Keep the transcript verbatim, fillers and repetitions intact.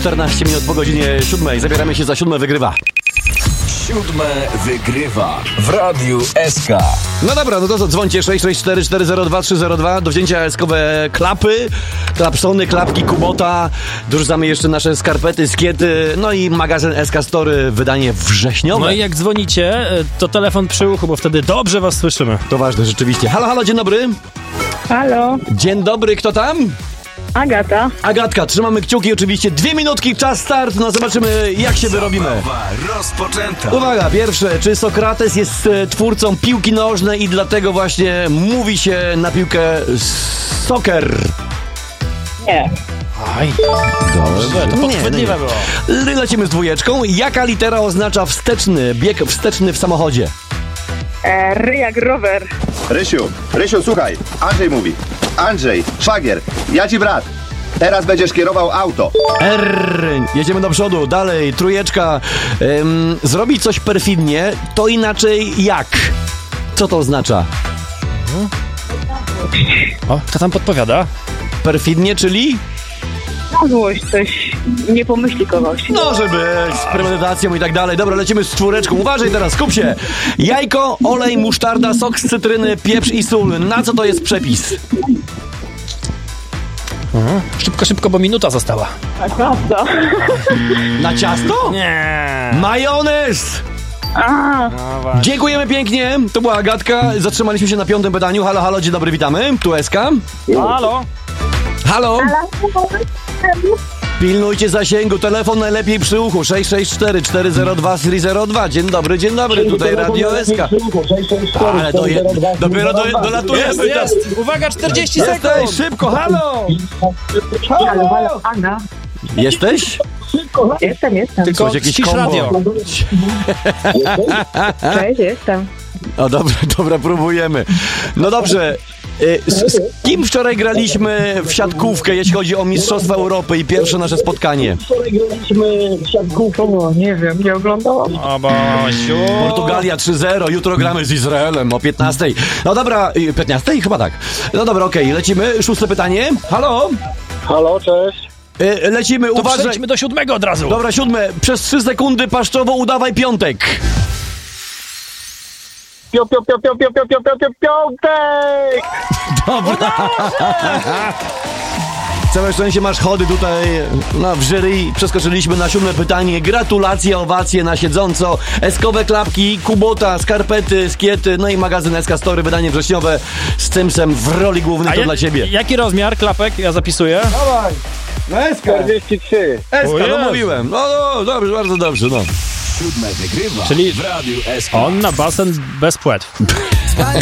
czternaście minut po godzinie siódmej. Zabieramy się za siódme wygrywa. Siódme wygrywa w Radiu S K. No dobra, no to co, dzwońcie sześć sześć cztery cztery zero dwa trzy zero dwa do wzięcia eskowe klapy, klapsony, klapki, Kubota. Dorzucamy jeszcze nasze skarpety, skiety, no i magazyn S K Story, wydanie wrześniowe. No i jak dzwonicie, to telefon przy uchu, bo wtedy dobrze was słyszymy. To ważne, rzeczywiście. Halo, halo, dzień dobry. Halo, Dzień dobry, kto tam? Agata. Agatka, trzymamy kciuki, oczywiście dwie minutki, czas start, no zobaczymy jak się wyrobimy. Zabawa rozpoczęta. Uwaga, pierwsze, czy Sokrates jest e, twórcą piłki nożnej i dlatego właśnie mówi się na piłkę soccer? Nie. Aj, Dobrze, to podchwytliwe było. Lecimy z dwójeczką. Jaka litera oznacza wsteczny, bieg wsteczny w samochodzie? E, ry jak rower. Rysiu, Rysiu, słuchaj, Andrzej mówi. Andrzej, szwagier, ja ci brat. Teraz będziesz kierował auto. R. Jedziemy do przodu, dalej, trójeczka. Ym, zrobić coś perfidnie, to inaczej jak? Co to oznacza? O, kto tam podpowiada? Perfidnie, czyli? Na złość coś. Nie pomyśli kogoś. Może być, z premedytacją i tak dalej. Dobra, lecimy z czwóreczką. Uważaj teraz, skup się. Jajko, olej, musztarda, sok z cytryny, pieprz i sól. Na co to jest przepis? Mhm. Szybko, szybko, bo minuta została. Tak, prawda. Na ciasto? Nie. Majonez! A, No właśnie. Dziękujemy pięknie. To była Agatka. Zatrzymaliśmy się na piątym pytaniu. Halo, halo, dzień dobry, witamy. Tu S K. Halo? Halo? Pilnujcie zasięgu. Telefon najlepiej przy uchu. sześć sześć cztery cztery zero dwa trzy zero dwa. Dzień dobry, dzień dobry. Tutaj Radio S K. Ale to je, dopiero do, dolatujemy. Jest, jest. Uwaga, czterdzieści sekund. Jesteś, szybko, halo! halo, halo, Aga. Jesteś? Jestem, jestem. Tylko Słuchajcie, jakieś ścisz kombo. radio. Cześć, jestem. O, dobra, dobra, próbujemy. No dobrze. y, Z, z kim wczoraj graliśmy w siatkówkę, jeśli chodzi o Mistrzostwa Europy i pierwsze nasze spotkanie? O, nie wiem, nie oglądałam. O Bosiu. Portugalia trzy zero, jutro gramy z Izraelem o piętnastej. No dobra, y, piętnastej? Chyba tak. No dobra, okej, lecimy. Szóste pytanie. Halo? Halo, cześć. Y, Lecimy, To uważaj. przejdźmy do siódmego od razu. Dobra, siódme. Przez trzy sekundy paszczowo udawaj piątek. Pio, pio, pio, pio, pio, pio, pio, pio, pio, piątek! Dobra. Całe szczęście masz chody tutaj no, w jury. Przeskoczyliśmy na siódme pytanie. Gratulacje, owacje na siedząco. Eskowe klapki, Kubota, skarpety, skiety, no i magazyn S K Story, wydanie wrześniowe z Cymsem w roli głównej. A To ja- dla ciebie. Jaki rozmiar klapek? Ja zapisuję. czterdzieści trzy. Eska, O no Jezu. mówiłem. No, no dobrze, bardzo dobrze, no. Siódme wygrywa Czyli w Radiu S K. on na basen bez płetw.